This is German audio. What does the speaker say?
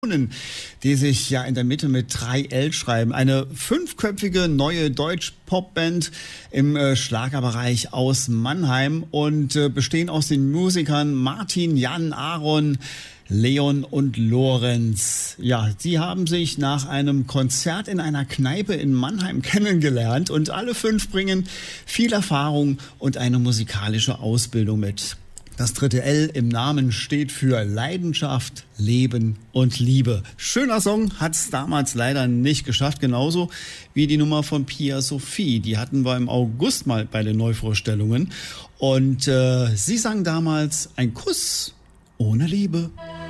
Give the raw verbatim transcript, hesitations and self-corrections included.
Die sich ja in der Mitte mit drei L schreiben. Eine fünfköpfige neue Deutsch-Pop-Band im äh, Schlagerbereich aus Mannheim und äh, bestehen aus den Musikern Martin, Jan, Aaron, Leon und Lorenz. Ja, sie haben sich nach einem Konzert in einer Kneipe in Mannheim kennengelernt und alle fünf bringen viel Erfahrung und eine musikalische Ausbildung mit. Das dritte L im Namen steht für Leidenschaft, Leben und Liebe. Schöner Song, hat's damals leider nicht geschafft, genauso wie die Nummer von Pia Sophie. Die hatten wir im August mal bei den Neuvorstellungen und äh, sie sang damals Ein Kuss ohne Liebe.